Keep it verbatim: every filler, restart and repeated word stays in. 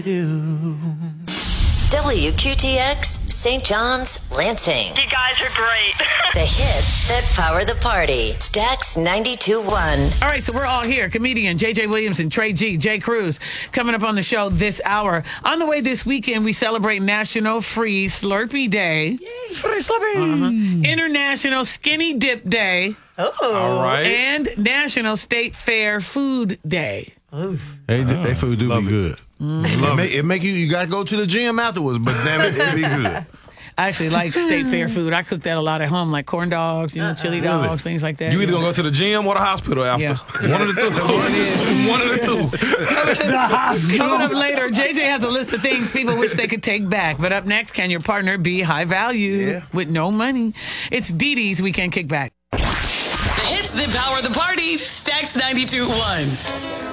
W Q T X, Saint John's, Lansing. You guys are great. The hits that power the party. Stax ninety-two point one. All right, so we're all here. Comedian J J Williamson, Trey G, Jay Cruz, coming up on the show this hour. On the way this weekend, we celebrate National Free Slurpee Day. Yay. Free Slurpee. Uh-huh. International Skinny Dip Day. Oh. All right. And National State Fair Food Day. Hey, oh, they food do be good. Mm. It, make, it make you, you got to go to the gym afterwards, but damn it, it be good. I actually like state fair food. I cook that a lot at home, like corn dogs, you know, chili dogs, really? Things like that. You either gonna go to the gym or the hospital after. Yeah. One of the two. One of the two. The hospital. Coming up later, J J has a list of things people wish they could take back. But up next, can your partner be high value yeah. with no money? It's Dee Dee's Weekend Kickback. The hits that power the party. Stax ninety-two point one.